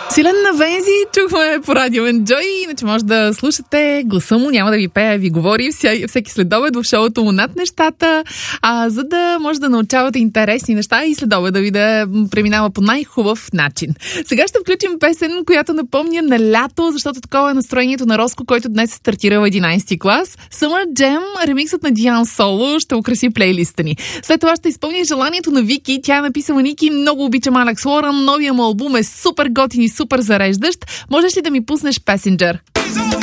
Силен на Вензи чухме по радио Enjoy, иначе може да слушате гласа му, няма да ви пее, ви говори всеки следобед в шоуто му Над нещата, за да може да научавате интересни неща и следобед да ви да преминава по най-хубав начин. Сега ще включим песен, която напомня на лято, защото такова е настроението на Роско, който днес стартира в 11 клас. Summer Jam, ремиксът на Диан Соло, ще украси плейлиста ни. След това ще изпълня желанието на Вики. Тя е написала: Ники, много обичам Алекс Лоран, новия му албум е супер готин и супер зареждащ. Можеш ли да ми пуснеш Passenger?